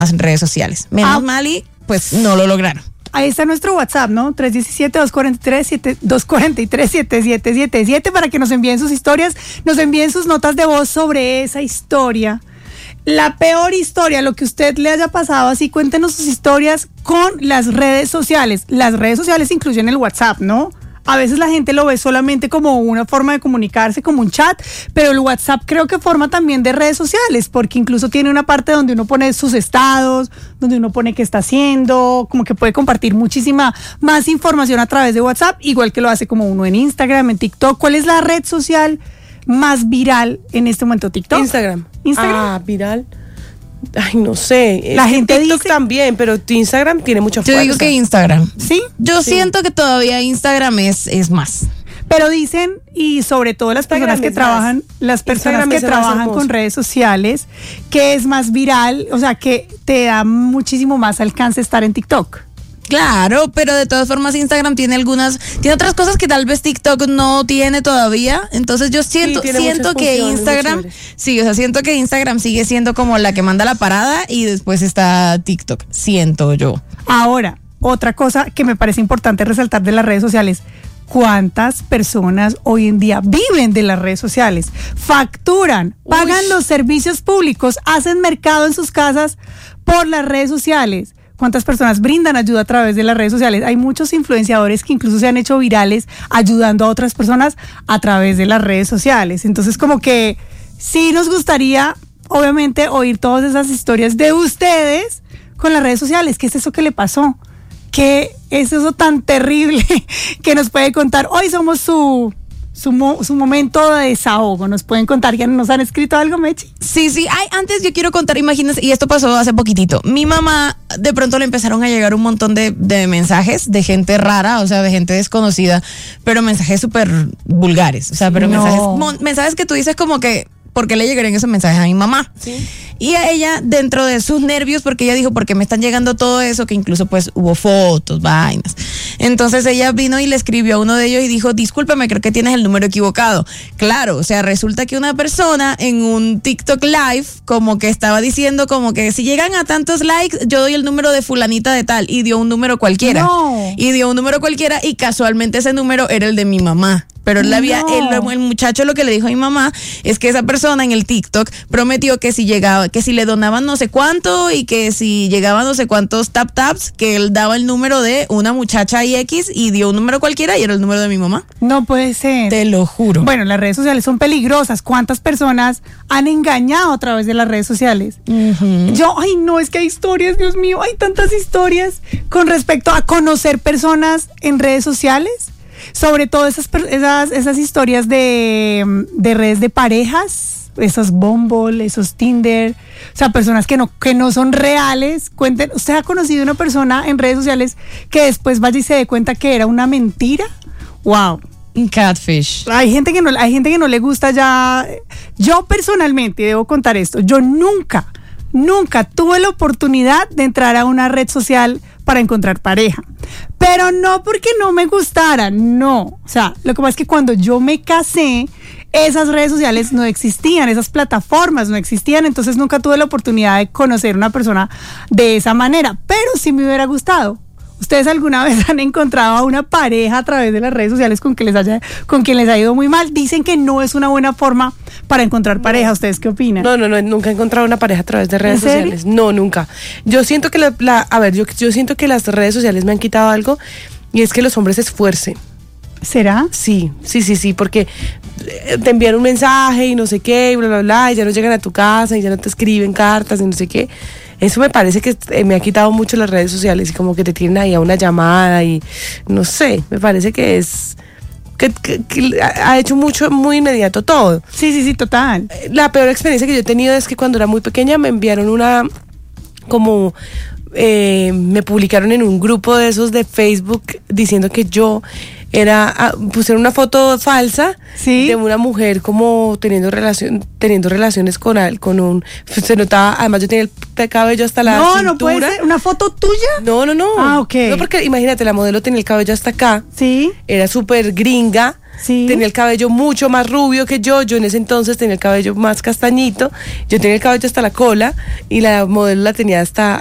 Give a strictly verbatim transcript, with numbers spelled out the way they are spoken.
en redes sociales. Menos Ah. mal y pues no lo lograron. Ahí está nuestro WhatsApp, ¿no? tres uno siete, dos cuatro tres, siete siete siete siete para que nos envíen sus historias, nos envíen sus notas de voz sobre esa historia. La peor historia, lo que usted le haya pasado, así cuéntenos sus historias con las redes sociales. Las redes sociales incluyen el WhatsApp, ¿no? A veces la gente lo ve solamente como una forma de comunicarse, como un chat, pero el WhatsApp creo que forma también de redes sociales, porque incluso tiene una parte donde uno pone sus estados, donde uno pone qué está haciendo, como que puede compartir muchísima más información a través de WhatsApp, igual que lo hace como uno en Instagram, en TikTok. ¿Cuál es la red social más viral en este momento? ¿TikTok? Instagram. Instagram. Ah, viral. Ay, no sé. La Es que gente TikTok dice- también, pero tu Instagram tiene mucha Yo fuerza. digo que Instagram. Sí, Yo Sí. siento que todavía Instagram es, es más. pero dicen, y sobre todo las Instagram personas que es trabajan, las personas Instagram que es más trabajan hermoso. con redes sociales, que es más viral, o sea, que te da muchísimo más alcance estar en TikTok. Claro, pero de todas formas Instagram tiene algunas, tiene otras cosas que tal vez TikTok no tiene todavía. Entonces yo siento, tiene siento muchas que funciones muy Instagram, chéveres. sí, o sea, siento que Instagram sigue siendo como la que manda la parada y después está TikTok, siento yo. Ahora, otra cosa que me parece importante resaltar de las redes sociales. ¿Cuántas personas hoy en día viven de las redes sociales? Facturan, pagan Uy. los servicios públicos, hacen mercado en sus casas por las redes sociales. ¿Cuántas personas brindan ayuda a través de las redes sociales? Hay muchos influenciadores que incluso se han hecho virales ayudando a otras personas a través de las redes sociales. Entonces, como que sí nos gustaría, obviamente, oír todas esas historias de ustedes con las redes sociales. ¿Qué es eso que le pasó? ¿Qué es eso tan terrible que nos puede contar? Hoy somos su, su, mo- su momento de desahogo. ¿Nos pueden contar? ¿Ya nos han escrito algo, Mechi? Sí, sí, ay, antes yo quiero contar, imagínense, y esto pasó hace poquitito. Mi mamá, de pronto le empezaron a llegar un montón de, de mensajes de gente rara, o sea, de gente desconocida, pero mensajes súper vulgares, o sea, pero No. mensajes, mon- mensajes que tú dices como que, ¿por qué le llegarían esos mensajes a mi mamá? Sí. Y a ella, dentro de sus nervios, porque ella dijo, ¿por qué me están llegando todo eso? Que incluso pues hubo fotos, vainas. Entonces ella vino y le escribió a uno de ellos y dijo, discúlpame, creo que tienes el número equivocado. Claro, o sea, resulta que una persona en un TikTok Live como que estaba diciendo como que si llegan a tantos likes, yo doy el número de fulanita de tal, y dio un número cualquiera. No. Y dio un número cualquiera y casualmente ese número era el de mi mamá. Pero él había, No. el, el muchacho lo que le dijo a mi mamá es que esa persona en el TikTok prometió que si llegaba, que si le donaban no sé cuánto y que si llegaban no sé cuántos tap taps, que él daba el número de una muchacha y X y dio un número cualquiera y era el número de mi mamá. No puede ser. Te lo juro. Bueno, las redes sociales son peligrosas. ¿Cuántas personas han engañado a través de las redes sociales? Ujú. Yo, ay, no, es que hay historias, Dios mío, hay tantas historias con respecto a conocer personas en redes sociales. Sobre todo esas, per- esas, esas historias de, de redes de parejas, esos Bumble, esos Tinder, o sea, personas que no, que no son reales. Cuenten, ¿usted ha conocido una persona en redes sociales que después vaya y se dé cuenta que era una mentira? Wow. Catfish. Hay gente que no, hay gente que no le gusta ya. Yo personalmente debo contar esto. Yo nunca, nunca tuve la oportunidad de entrar a una red social para encontrar pareja. Pero no porque no me gustara, no. O sea, lo que pasa es que cuando yo me casé, esas redes sociales no existían, esas plataformas no existían, entonces nunca tuve la oportunidad de conocer una persona de esa manera. Pero sí me hubiera gustado. ¿Ustedes alguna vez han encontrado a una pareja a través de las redes sociales con que les haya, con quien les ha ido muy mal? Dicen que no es una buena forma para encontrar pareja. ¿Ustedes qué opinan? No, no, no, nunca he encontrado una pareja a través de redes ¿En serio? sociales. No, nunca. Yo siento que la, la- a ver, yo, yo siento que las redes sociales me han quitado algo y es que los hombres se esfuercen. ¿Será? Sí, sí, sí, sí, porque eh, te envían un mensaje y no sé qué, y bla, bla, bla, y ya no llegan a tu casa y ya no te escriben cartas y no sé qué. Eso me parece que eh, me ha quitado mucho las redes sociales y como que te tienen ahí a una llamada y no sé, me parece que es que, que- que ha ha hecho mucho, muy inmediato todo. Sí, sí, sí, total. La peor experiencia que yo he tenido es que cuando era muy pequeña me enviaron una, como, eh, me publicaron en un grupo de esos de Facebook diciendo que yo era, ah, pusieron una foto falsa Sí. de una mujer como teniendo relación, teniendo relaciones con al- con un, se notaba, además yo tenía el cabello hasta la No, cintura. no puede ser. ¿Una foto tuya? No, no, no. Ah, ok. No, porque imagínate, la modelo tenía el cabello hasta acá, Sí, era súper gringa. Sí. tenía el cabello mucho más rubio que yo, yo en ese entonces tenía el cabello más castañito, yo tenía el cabello hasta la cola y la modelo la tenía hasta